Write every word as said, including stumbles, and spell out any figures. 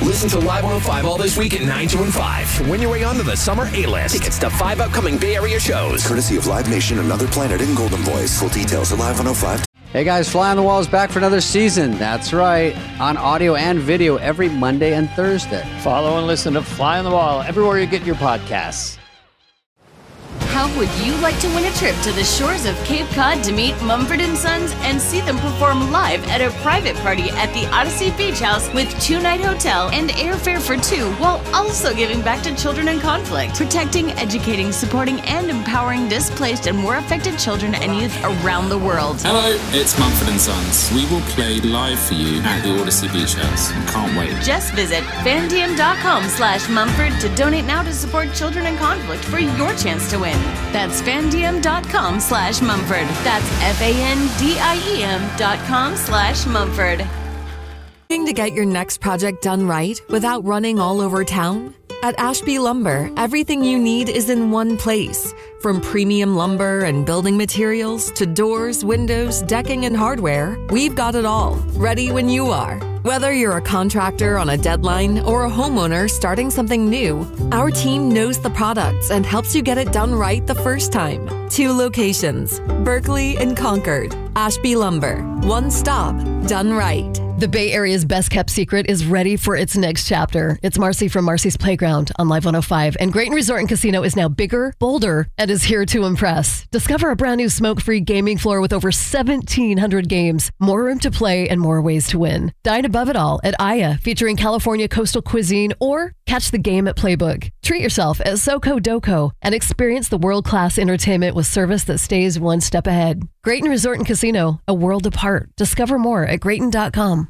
Listen to Live one oh five all this week at nine, two, and five to win your way onto the Summer A-List. Tickets to five upcoming Bay Area shows. Courtesy of Live Nation, Another Planet, and Golden Voice. Full details at Live one oh five. Hey guys, Fly on the Wall is back for another season. That's right, on audio and video every Monday and Thursday. Follow and listen to Fly on the Wall everywhere you get your podcasts. How would you like to win a trip to the shores of Cape Cod to meet Mumford and Sons and see them perform live at a private party at the Odyssey Beach House with two-night hotel and airfare for two, while also giving back to children in conflict, protecting, educating, supporting, and empowering displaced and war affected children and youth around the world? Hello, it's Mumford and Sons. We will play live for you at the Odyssey Beach House. Can't wait. Just visit fandiem.com slash Mumford to donate now to support children in conflict for your chance to win. That's fandiem.com slash Mumford. That's F-A-N-D-I-E-M dot com slash Mumford. Looking to get your next project done right without running all over town? At Ashby Lumber, everything you need is in one place. From premium lumber and building materials to doors, windows, decking, and hardware, we've got it all, ready when you are. Whether you're a contractor on a deadline or a homeowner starting something new, our team knows the products and helps you get it done right the first time. Two locations, Berkeley and Concord. Ashby Lumber, one stop, done right. The Bay Area's best-kept secret is ready for its next chapter. It's Marcy from Marcy's Playground on Live one oh five. And Grayton Resort and Casino is now bigger, bolder, and is here to impress. Discover a brand new smoke-free gaming floor with over seventeen hundred games, more room to play, and more ways to win. Dine above it all at Aya, featuring California coastal cuisine, or catch the game at Playbook. Treat yourself at Soko Doko and experience the world-class entertainment with service that stays one step ahead. Grayton Resort and Casino, a world apart. Discover more at Grayton dot com.